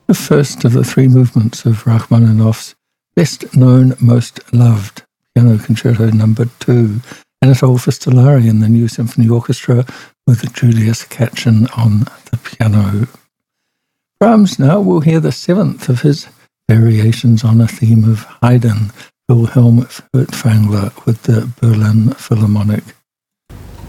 the first of the three movements of Rachmaninoff's best-known, most loved Piano Concerto No. 2, Anatole Fistolari in the New Symphony Orchestra with Julius Katchen on the piano. Brahms now will hear the seventh of his variations on a theme of Haydn, Wilhelm Furtwängler with the Berlin Philharmonic